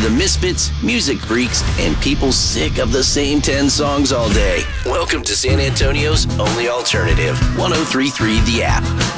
the misfits, music freaks, and people sick of the same 10 songs all day. Welcome to San Antonio's only alternative, 103.3 The App.